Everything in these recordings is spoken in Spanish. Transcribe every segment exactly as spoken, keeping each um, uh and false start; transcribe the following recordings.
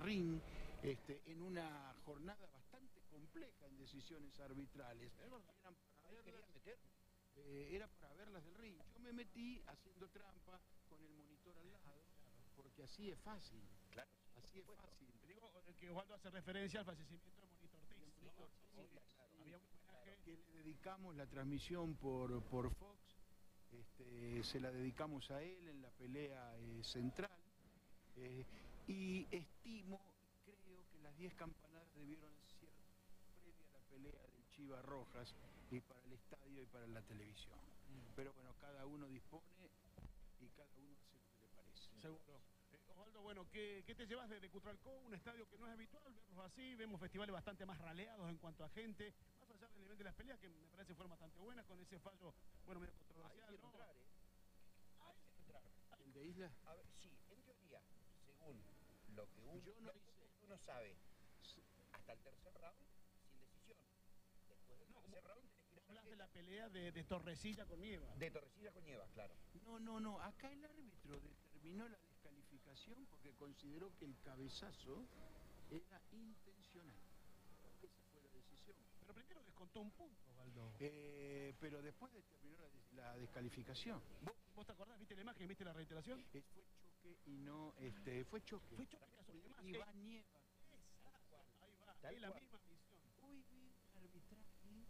ring, este, en una jornada bastante compleja en decisiones arbitrales. Eran para verlas, eh, era para verlas del ring. Yo me metí haciendo trampa con el monitor al lado, porque así es fácil. Claro, así es fácil. Digo que Osvaldo hace referencia al fallecimiento de Monito Ortiz, ¿no? Sí, Obvio, claro. Había un homenaje Que le dedicamos la transmisión por, por Fox, este, se la dedicamos a él en la pelea eh, central, eh, y estimo, creo que las diez campanadas debieron ser previa a la pelea del Chiva Rojas y para el estadio y para la televisión. Mm. Pero bueno, cada uno dispone y cada uno hace lo que le parece. Seguro. Eh, Osvaldo, bueno, ¿qué, ¿qué te llevas de, de Cutralcó? Un estadio que no es habitual verlos así, vemos festivales bastante más raleados en cuanto a gente, más allá del nivel de las peleas, que me parece fueron bastante buenas, con ese fallo, bueno, medio controversial, Ahí ¿no? entrar, ¿eh? Ahí entrar. ¿El de Isla? A ver, sí, en teoría, según lo que uno, Yo no lo que hice. uno sabe, hasta el tercer round, sin decisión. Después del No, tercer round tenés que ir a hablas de la pelea de, de Torrecilla con Nieva. De Torrecilla con Nieva, claro. No, no, no. Acá el árbitro determinó la descalificación porque consideró que el cabezazo era intencional. Esa fue la decisión. Pero primero descontó un punto, Osvaldo. Eh, pero después determinó la, des la descalificación. ¿Vos, ¿Vos te acordás? ¿Viste la imagen? ¿Viste la reiteración? Eh, fue choque y no... Este, fue choque. Fue choque casual. Y va Nieva. Exacto. Ahí va. Tal Es la cual. misma misión. Hoy vi un arbitraje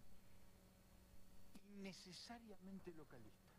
innecesariamente localista.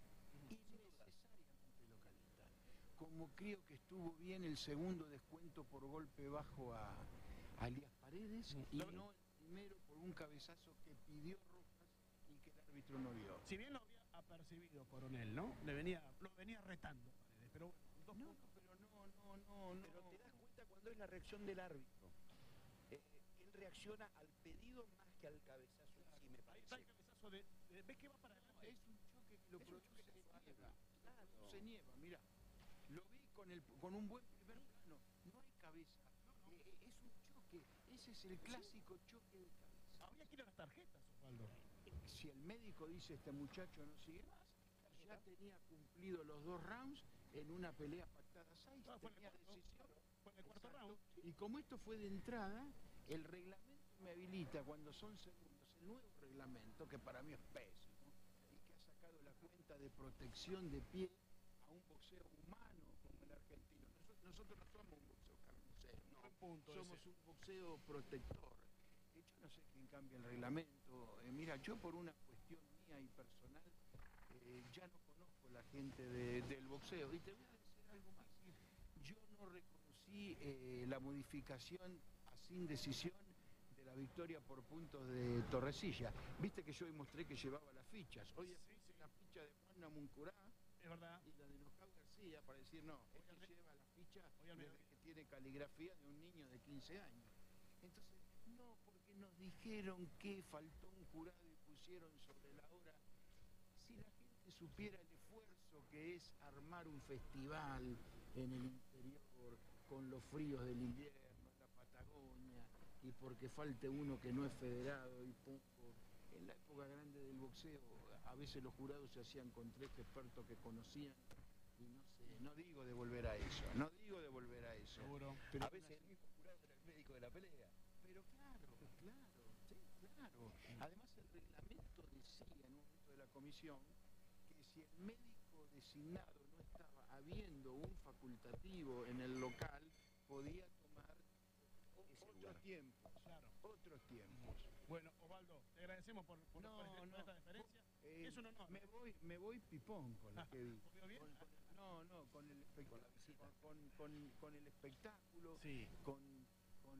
Innecesariamente localista. Como creo que estuvo bien el segundo descuento por golpe bajo a, a Elías Paredes y No, no el primero por un cabezazo que pidió Rojas y que el árbitro no vio. Si bien lo había apercibido Coronel, ¿no? Le venía, lo venía retando Paredes, pero bueno, dos No, puntos. pero no, no, no, no. Pero te das cuenta cuando es la reacción del árbitro. Eh, él reacciona al pedido más que al cabezazo en sí, me Ahí está parece. el cabezazo de, de- ¿ves que va para adelante? Es un choque que lo Es un produce choque casual. Nieva. Claro. Se nieva, mira. Lo vi con, el, con un buen primer plano. No hay cabeza. Eh, eh, es un choque. Ese es el clásico choque de cabeza. Habría que ir a las tarjetas, Osvaldo. Si el médico dice este muchacho no sigue más, ya tenía cumplido los dos rounds en una pelea pactada seis. Ah, fue en el tenía cuarto. decisión. Fue en el cuarto Exacto. round. Y como esto fue de entrada, el reglamento me habilita cuando son segundos, el nuevo reglamento, que para mí es pésimo, y que ha sacado la cuenta de protección de pie a un boxeo humano como el argentino. Nosotros, nosotros no somos un boxeo carnicero, no. Buen punto Somos ese. un boxeo protector. Eh, Yo no sé quién cambia el reglamento. Eh, mira, yo por una cuestión mía y personal, eh, ya no conozco la gente de- del boxeo. Y te voy a decir algo más. Yo no reconocí eh, la modificación a sin decisión de la victoria por puntos de Torrecilla. Viste que yo hoy mostré que llevaba las fichas. Hoy Sí, puse sí. la ficha de Juan Namuncurá Es verdad. y la de Nocao García para decir, no, Hoy este al me- lleva la ficha hoy al desde mediodía. que tiene caligrafía de un niño de quince años. Entonces, no, porque nos dijeron que faltó un jurado y pusieron sobre la hora. Si la gente supiera el esfuerzo que es armar un festival en el interior, con los fríos del invierno, en la Patagonia, y porque falte uno que no es federado y poco. En la época grande del boxeo, a veces los jurados se hacían con tres expertos que conocían, y no sé, no digo de volver a eso, no digo de volver a eso. Seguro. Pero A veces el mismo jurado era el médico de la pelea. Pero claro, claro, sí, claro. Además el reglamento decía en un momento de la comisión que si el médico designado no estaba habiendo un facultativo en el local, podía tomar Ese otros lugar. tiempos, Claro. otros tiempos. Bueno, Osvaldo, te agradecemos por, por, No, por, este- por no. esta deferencia. Eh, es un honor. Me voy, me voy pipón con lo que vi. ¿Comió bien? Con- con- no, no, con el espectáculo. Con la visita. Con, con- con el espectáculo, Sí. con, con,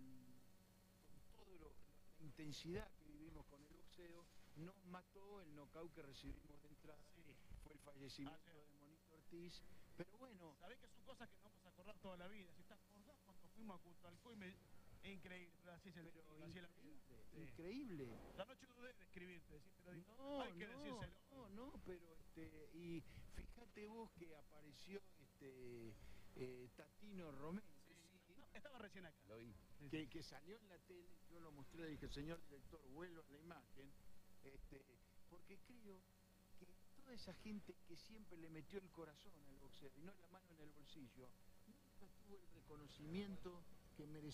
con todo lo, la intensidad que vivimos con el boxeo. Nos mató el knockout que recibimos de entrada. Sí. Fue el fallecimiento Ayer. de Monito Ortiz. Pero bueno, Sabés que son cosas que no vamos a acordar toda la vida. Si te acordás cuando fuimos a Cutralcó y me... Es increíble, pero así es el pero destino, así es la vida. increíble, Sí. increíble. La noche dudé de escribirte, decir, pero digo, No, hay que no, decírselo. no, no, pero este, y fíjate vos que apareció este eh, Tatino Romero, Sí. No, estaba recién acá. Lo vi. Sí, que, sí. que salió en la tele, yo lo mostré, le dije, señor director, vuelva a la imagen, este, porque creo que toda esa gente que siempre le metió el corazón al boxeo y no la mano en el bolsillo, nunca tuvo el reconocimiento que mereció.